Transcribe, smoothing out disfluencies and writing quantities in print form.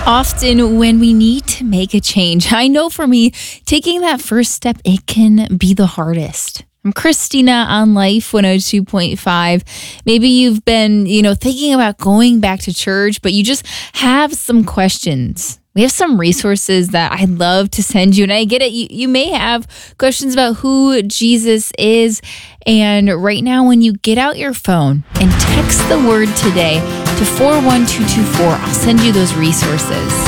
Often when we need to make a change, I know for me, taking that first step, it can be the hardest. I'm Christina on Life 102.5. Maybe you've been, thinking about going back to church, but you just have some questions. We have some resources that I'd love to send you. And I get it. You may have questions about who Jesus is. And right now, when you get out your phone and text the word today to 41224, I'll send you those resources.